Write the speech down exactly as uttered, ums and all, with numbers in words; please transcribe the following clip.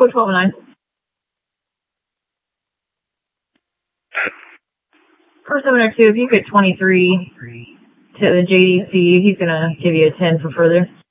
Code twelve and nine. four seven oh two, if you get twenty-three to the J D C, he's going to give you a ten for further.